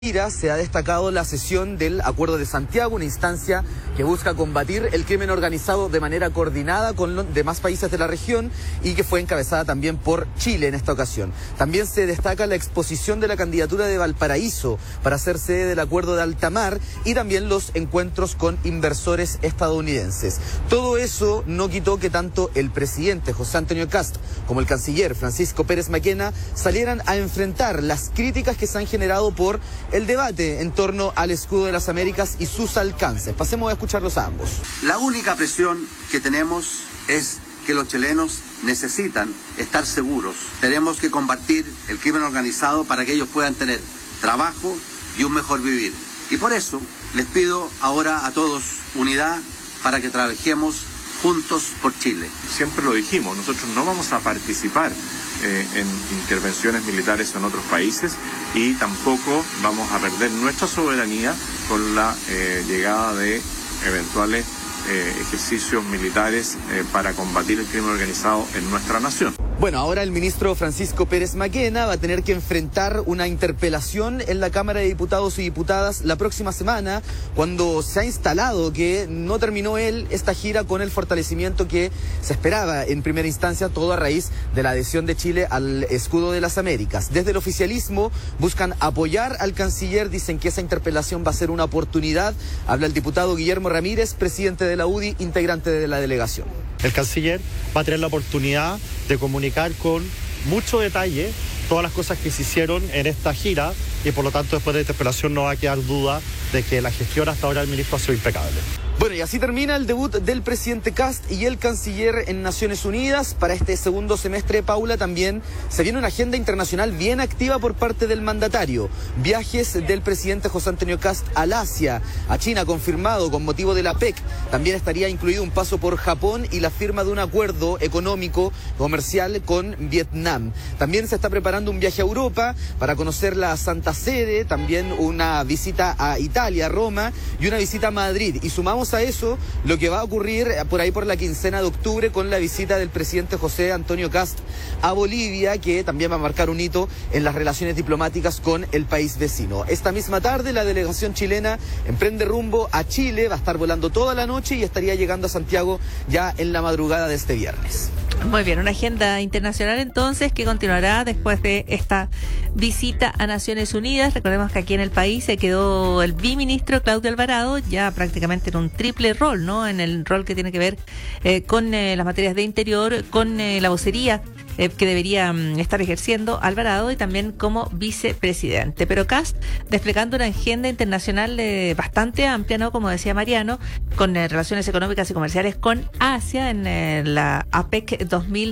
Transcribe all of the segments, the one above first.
Se ha destacado la sesión del Acuerdo de Santiago, una instancia que busca combatir el crimen organizado de manera coordinada con los demás países de la región y que fue encabezada también por Chile en esta ocasión. También se destaca la exposición de la candidatura de Valparaíso para ser sede del Acuerdo de Alta Mar y también los encuentros con inversores estadounidenses. Todo eso no quitó que tanto el presidente José Antonio Kast como el canciller Francisco Pérez Maquena salieran a enfrentar las críticas que se han generado por el debate en torno al escudo de las Américas y sus alcances. Pasemos a escucharlos a ambos. La única presión que tenemos es que los chilenos necesitan estar seguros. Tenemos que combatir el crimen organizado para que ellos puedan tener trabajo y un mejor vivir. Y por eso les pido ahora a todos unidad para que trabajemos juntos por Chile. Siempre lo dijimos, nosotros no vamos a participar en intervenciones militares en otros países y tampoco vamos a perder nuestra soberanía con la llegada de eventuales ejercicios militares para combatir el crimen organizado en nuestra nación. Bueno, ahora el ministro Francisco Pérez Maquena va a tener que enfrentar una interpelación en la Cámara de Diputados y Diputadas la próxima semana, cuando se ha instalado que no terminó él esta gira con el fortalecimiento que se esperaba en primera instancia, todo a raíz de la adhesión de Chile al escudo de las Américas. Desde el oficialismo buscan apoyar al canciller, dicen que esa interpelación va a ser una oportunidad. Habla el diputado Guillermo Ramírez, presidente de la UDI, integrante de la delegación. El canciller va a tener la oportunidad de comunicar con mucho detalle todas las cosas que se hicieron en esta gira y por lo tanto después de la interpelación no va a quedar duda de que la gestión hasta ahora del ministro ha sido impecable. Bueno, y así termina el debut del presidente Kast y el canciller en Naciones Unidas. Para este segundo semestre, Paula, también se viene una agenda internacional bien activa por parte del mandatario. Viajes del presidente José Antonio Kast al Asia, a China, confirmado con motivo de la PEC. También estaría incluido un paso por Japón y la firma de un acuerdo económico comercial con Vietnam. También se está preparando un viaje a Europa para conocer la Santa Sede, también una visita a Italia, a Roma y una visita a Madrid. Y sumamos a eso lo que va a ocurrir por ahí por la quincena de octubre con la visita del presidente José Antonio Kast a Bolivia, que también va a marcar un hito en las relaciones diplomáticas con el país vecino. Esta misma tarde la delegación chilena emprende rumbo a Chile, va a estar volando toda la noche y estaría llegando a Santiago ya en la madrugada de este viernes. Muy bien, una agenda internacional entonces que continuará después de esta visita a Naciones Unidas. Recordemos que aquí en el país se quedó el biministro Claudio Alvarado, ya prácticamente en un triple rol, ¿no? En el rol que tiene que ver con las materias de interior, con la vocería que debería estar ejerciendo Alvarado y también como vicepresidente. Pero Kast desplegando una agenda internacional bastante amplia, ¿no? Como decía Mariano, con relaciones económicas y comerciales con Asia en la APEC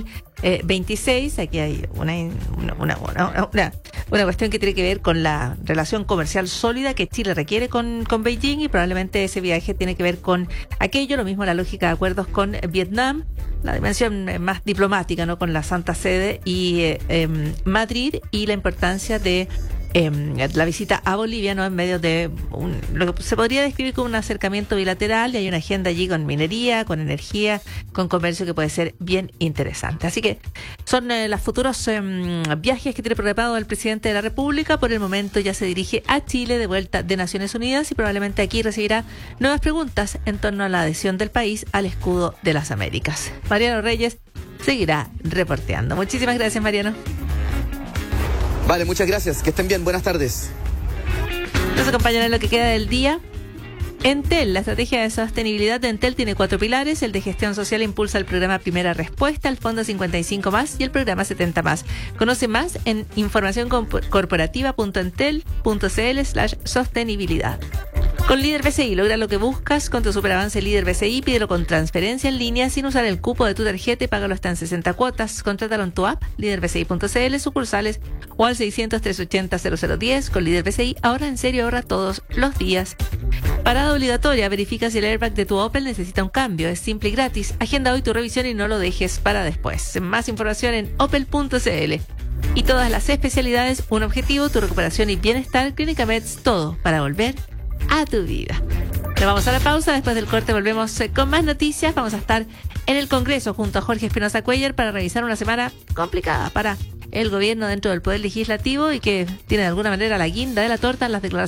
2026. Aquí hay una cuestión que tiene que ver con la relación comercial sólida que Chile requiere con Beijing y probablemente ese viaje tiene que ver con aquello, lo mismo la lógica de acuerdos con Vietnam, la dimensión más diplomática, ¿no? Con la Santa Sede y Madrid y la importancia de la visita a Bolivia, ¿no? En medio de lo que se podría describir como un acercamiento bilateral, y hay una agenda allí con minería, con energía, con comercio que puede ser bien interesante. Así que son los futuros viajes que tiene programado el presidente de la República. Por el momento ya se dirige a Chile de vuelta de Naciones Unidas y probablemente aquí recibirá nuevas preguntas en torno a la adhesión del país al escudo de las Américas. Mariano Reyes seguirá reporteando. Muchísimas gracias, Mariano. Vale, muchas gracias. Que estén bien. Buenas tardes. Nos acompañan en lo que queda del día. Entel, la estrategia de sostenibilidad de Entel tiene 4 pilares. El de gestión social impulsa el programa Primera Respuesta, el Fondo 55+, y el programa 70+. Conoce más en informacioncorporativa.entel.cl/sostenibilidad. Con Líder BCI, logra lo que buscas. Con tu superavance Líder BCI, pídelo con transferencia en línea sin usar el cupo de tu tarjeta y págalo hasta en 60 cuotas. Contrátalo en tu app, líderbci.cl, sucursales o al 600-380-0010. Con Líder BCI, ahora en serio, ahorra todos los días. Parada obligatoria, verifica si el airbag de tu Opel necesita un cambio. Es simple y gratis. Agenda hoy tu revisión y no lo dejes para después. Más información en opel.cl. Y todas las especialidades, un objetivo, tu recuperación y bienestar. Clínica Meds, todo para volver a tu vida. Nos vamos a la pausa, después del corte volvemos con más noticias. Vamos a estar en el Congreso junto a Jorge Espinosa Cuellar para revisar una semana complicada para el gobierno dentro del Poder Legislativo y que tiene de alguna manera la guinda de la torta en las declaraciones